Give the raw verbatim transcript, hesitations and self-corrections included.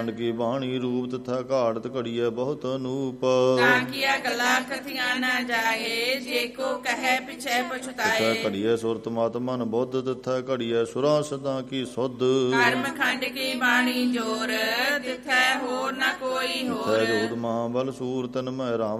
ਕੀ ਬਾਣੀ ਰੂਪ ਤਥਾ ਘਾੜਤ ਘੜੀਐ ਬਹੁਤ ਅਨੂਪ। ਤਾਂ ਕੀਆ ਗਲਾ ਕਥੀਆਂ ਨਾ ਜਾਏ, ਜੇ ਕੋ ਕਹੈ ਪਿਛੈ ਪਛਤਾਏ। ਤਥਾ ਘੜੀਐ ਸੁਰਤ ਮਤ ਮਨ ਬੁੱਧ, ਤਥਾ ਘੜੀਐ ਸੁਰਾਂ ਸਦਾ ਕੀ ਸੁਧ। ਕਰਮ ਖੰਡ ਕੀ ਬਾਣੀ ਜੋਰ, ਤਿਥੈ ਹੋਰ ਨ ਕੋਈ ਹੋਰ। ਤਥੈ ਜੋਧ ਮਹਾਬਲ ਸੂਰ ਤਨ ਮਹਿ ਰਾਮ